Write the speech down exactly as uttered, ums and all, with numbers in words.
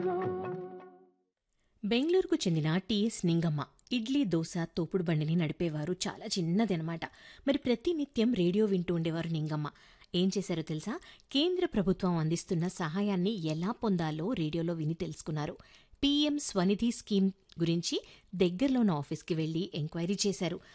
బెంగళూరుకు చెందిన టీఎస్ నింగమ్మ ఇడ్లీ దోశ తోపుడు బండిని నడిపేవారు. చాలా చిన్నదనమాట. మరి ప్రతినిత్యం రేడియో వింటూ ఉండేవారు నింగమ్మ. ఏం చేశారో తెలుసా? కేంద్ర ప్రభుత్వం అందిస్తున్న సహాయాన్ని ఎలా పొందాలో రేడియోలో విని తెలుసుకున్నారు. పీఎం స్వనిధి స్కీమ్ గురించి దగ్గరలో ఉన్న ఆఫీస్కి వెళ్లి ఎంక్వైరీ చేశారు.